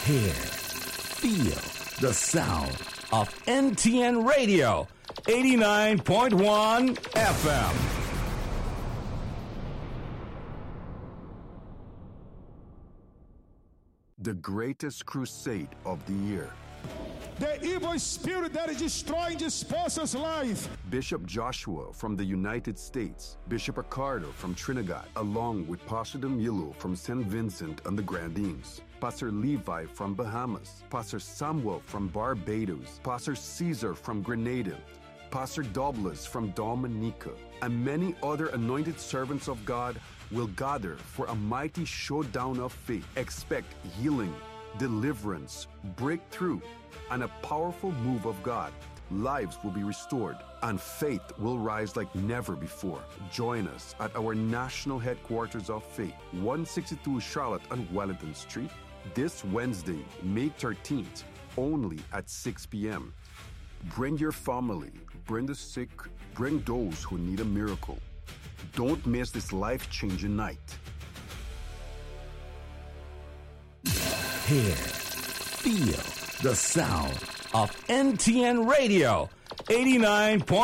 Hear, feel the sound of NTN Radio, 89.1 FM. The greatest crusade of the year. The evil spirit that is destroying this person's life. Bishop Joshua from the United States, Bishop Ricardo from Trinidad, along with Pastor Damilo from St. Vincent and the Grenadines, Pastor Levi from Bahamas, Pastor Samuel from Barbados, Pastor Caesar from Grenada, Pastor Douglas from Dominica, and many other anointed servants of God will gather for a mighty showdown of faith. Expect healing, deliverance, breakthrough, and a powerful move of God. Lives will be restored and faith will rise like never before. Join us at our national headquarters of faith, 162 Charlotte and Wellington Street, this Wednesday, May 13th, only at 6 p.m. Bring your family, bring the sick, bring those who need a miracle. Don't miss this life-changing night. Hear, feel the sound of NTN Radio, 89.